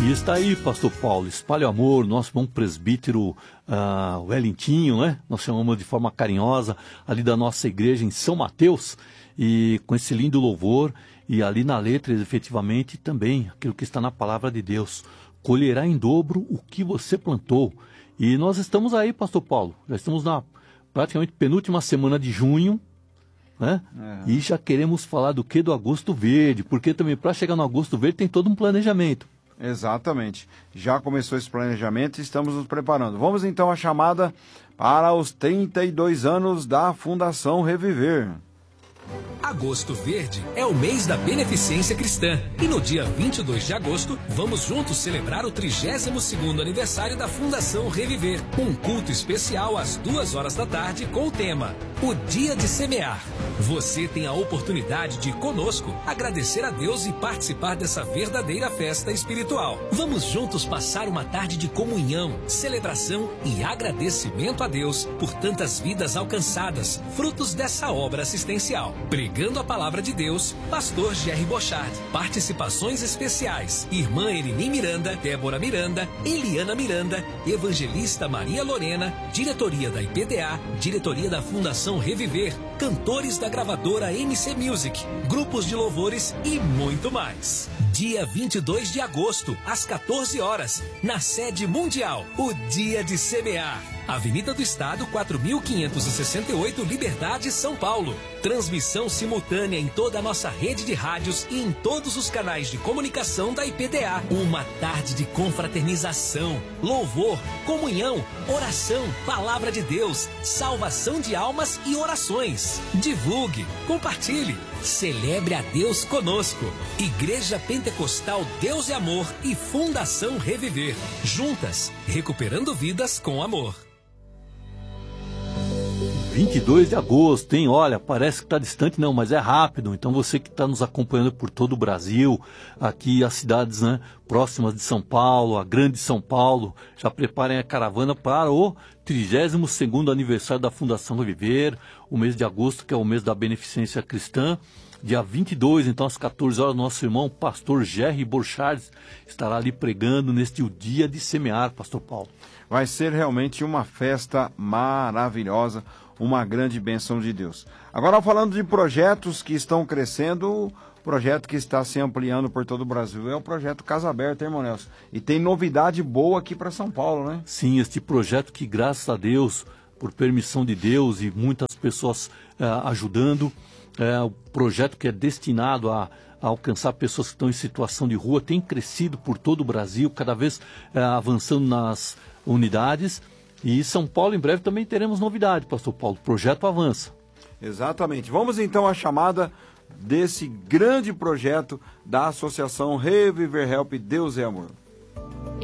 E está aí, pastor Paulo, Espalhe o Amor, nosso bom presbítero Wellingtinho, né? Nós chamamos de forma carinhosa, ali da nossa igreja em São Mateus, e com esse lindo louvor, e ali na letra, efetivamente, também, aquilo que está na palavra de Deus, colherá em dobro o que você plantou. E nós estamos aí, pastor Paulo, já estamos na praticamente penúltima semana de junho, né? E já queremos falar do que? Do Agosto Verde, porque também para chegar no Agosto Verde tem todo um planejamento. Exatamente. Já começou esse planejamento e estamos nos preparando. Vamos então à chamada para os 32 anos da Fundação Reviver. Agosto Verde é o mês da beneficência cristã e no dia 22 de agosto vamos juntos celebrar o 32º aniversário da Fundação Reviver. Um culto especial às 2 da tarde com o tema O Dia de Semear. Você tem a oportunidade de conosco agradecer a Deus e participar dessa verdadeira festa espiritual. Vamos juntos passar uma tarde de comunhão, celebração e agradecimento a Deus por tantas vidas alcançadas, frutos dessa obra assistencial. Pregando a palavra de Deus, pastor Jerry Bochard. Participações especiais: irmã Elini Miranda, Débora Miranda, Eliana Miranda, evangelista Maria Lorena, diretoria da IPDA, diretoria da Fundação Reviver, cantores da gravadora MC Music, grupos de louvores e muito mais. Dia 22 de agosto, às 14 horas, na sede mundial, o Dia de Semear. Avenida do Estado, 4.568, Liberdade, São Paulo. Transmissão simultânea em toda a nossa rede de rádios e em todos os canais de comunicação da IPDA. Uma tarde de confraternização, louvor, comunhão, oração, palavra de Deus, salvação de almas e orações. Divulgue, compartilhe, celebre a Deus conosco. Igreja Pentecostal Deus e Amor e Fundação Reviver. Juntas, recuperando vidas com amor. 22 de agosto, hein? Olha, parece que está distante, não, mas é rápido. Então você que está nos acompanhando por todo o Brasil, aqui as cidades, né, próximas de São Paulo, a grande São Paulo, já preparem a caravana para o 32º aniversário da Fundação Reviver, o mês de agosto, que é o mês da beneficência cristã. Dia 22, então às 14 horas, nosso irmão pastor Jerry Bochard estará ali pregando neste Dia de Semear, pastor Paulo. Vai ser realmente uma festa maravilhosa, uma grande bênção de Deus. Agora, falando de projetos que estão crescendo, o projeto que está se ampliando por todo o Brasil é o projeto Casa Aberta, hein, irmão Nelson? E tem novidade boa aqui para São Paulo, né? Sim, este projeto que, graças a Deus, por permissão de Deus e muitas pessoas ajudando, o projeto que é destinado a alcançar pessoas que estão em situação de rua, tem crescido por todo o Brasil, cada vez avançando nas unidades. E São Paulo, em breve, também teremos novidade, pastor Paulo. O projeto avança. Exatamente. Vamos então à chamada desse grande projeto da Associação Reviver Help Deus é Amor.